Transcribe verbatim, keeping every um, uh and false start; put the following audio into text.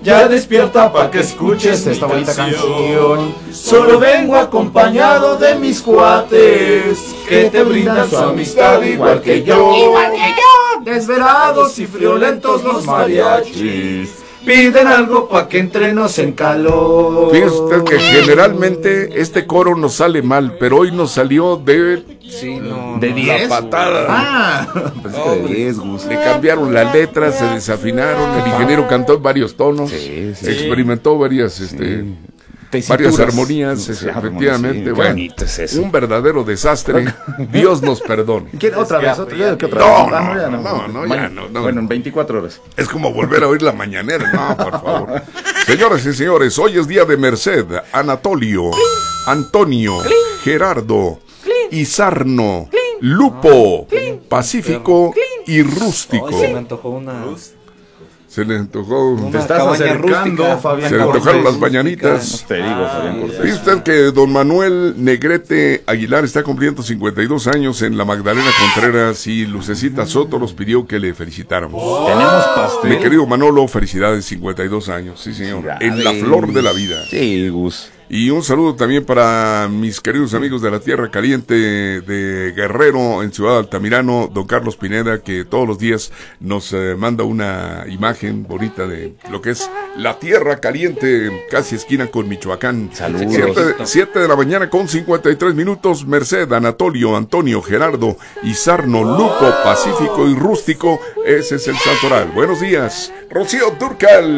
Ya despierta pa' que escuches esta bonita canción. Solo vengo acompañado de mis cuates, que te brindan su amistad igual que yo. Igual que yo. Desvelados y friolentos los mariachis piden algo pa' que entremos en calor. Fíjese usted que generalmente este coro nos sale mal, pero hoy nos salió de... Sí, no, de no, diez. La patada. Ah, pues no, que de diez, Gus. Le cambiaron las letras, se desafinaron, el ingeniero cantó en varios tonos, sí, sí. experimentó varias, este... Sí. Varias armonías, sí, efectivamente. Sí, bueno, es eso. Un verdadero desastre. Dios nos perdone. ¿Quién, ¿Otra vez? ¿Otra vez? ¿Qué otra no, vez? No, ah, no, ya no, no, no, no, ya no, no. Bueno, en veinticuatro horas. Es como volver a oír la mañanera. No, por favor. Señoras y señores, hoy es día de Merced, Anatolio, Antonio, Gerardo, Isarno, Lupo, Pacífico y Rústico. Hoy se me antojó una... Se le antojó. Te estás acercando, rústica. Fabián. Se le antojaron las mañanitas. No te digo, Fabián Cortés. Dice usted que don Manuel Negrete Aguilar está cumpliendo cincuenta y dos años en la Magdalena Contreras y Lucecita Soto los pidió que le felicitáramos. Oh. Tenemos pastel. Mi querido Manolo, felicidades, cincuenta y dos años, sí señor. En la flor de la vida. Sí, Gus. Y un saludo también para mis queridos amigos de la Tierra Caliente de Guerrero, en Ciudad Altamirano, don Carlos Pineda, que todos los días nos eh, manda una imagen bonita de lo que es la Tierra Caliente, casi esquina con Michoacán. Saludos. Siete, siete de la mañana con cincuenta y tres minutos, Merced, Anatolio, Antonio, Gerardo, Isarno, Lupo, Pacífico y Rústico, ese es el Santoral. Buenos días, Rocío Dúrcal.